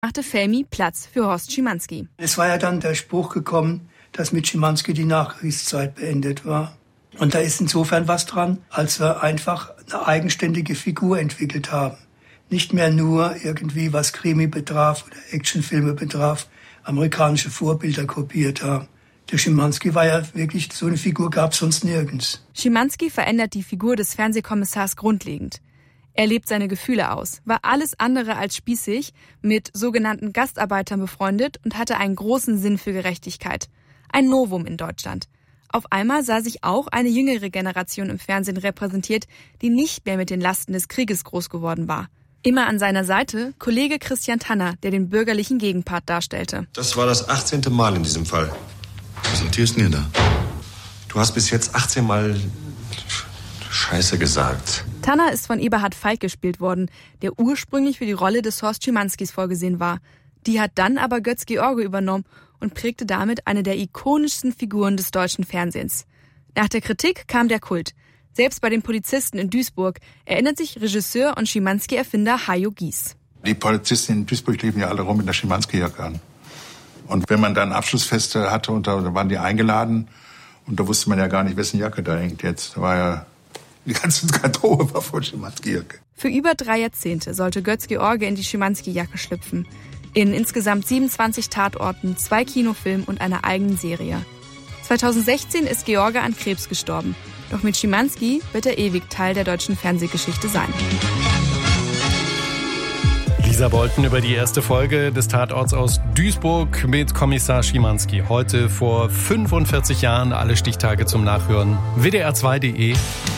machte Felmy Platz für Horst Schimanski. Es war ja dann der Spruch gekommen, dass mit Schimanski die Nachkriegszeit beendet war. Und da ist insofern was dran, als wir einfach eine eigenständige Figur entwickelt haben. Nicht mehr nur irgendwie, was Krimi betraf oder Actionfilme betraf, amerikanische Vorbilder kopiert haben. Der Schimanski war ja wirklich, so eine Figur gab es sonst nirgends. Schimanski verändert die Figur des Fernsehkommissars grundlegend. Er lebt seine Gefühle aus, war alles andere als spießig, mit sogenannten Gastarbeitern befreundet und hatte einen großen Sinn für Gerechtigkeit. Ein Novum in Deutschland. Auf einmal sah sich auch eine jüngere Generation im Fernsehen repräsentiert, die nicht mehr mit den Lasten des Krieges groß geworden war. Immer an seiner Seite Kollege Christian Tanner, der den bürgerlichen Gegenpart darstellte. Das war das 18. Mal in diesem Fall. Was notierst du denn da? Du hast bis jetzt 18 Mal Scheiße gesagt. Tanner ist von Eberhard Falk gespielt worden, der ursprünglich für die Rolle des Horst Schimanskis vorgesehen war. Die hat dann aber Götz-George übernommen und prägte damit eine der ikonischsten Figuren des deutschen Fernsehens. Nach der Kritik kam der Kult. Selbst bei den Polizisten in Duisburg erinnert sich Regisseur und Schimanski-Erfinder Hajo Gies. Die Polizisten in Duisburg liefen ja alle rum mit der Schimanski-Jacke an. Und wenn man dann Abschlussfeste hatte und da waren die eingeladen und da wusste man ja gar nicht, wessen Jacke da hängt jetzt. Da war ja die ganze Garderobe war voll Schimanski-Jacke. Für über 3 Jahrzehnte sollte Götz-George in die Schimanski-Jacke schlüpfen. In insgesamt 27 Tatorten, 2 Kinofilmen und einer eigenen Serie. 2016 ist George an Krebs gestorben. Doch mit Schimanski wird er ewig Teil der deutschen Fernsehgeschichte sein. Lisa Bolten über die erste Folge des Tatorts aus Duisburg mit Kommissar Schimanski. Heute vor 45 Jahren, alle Stichtage zum Nachhören. WDR2.de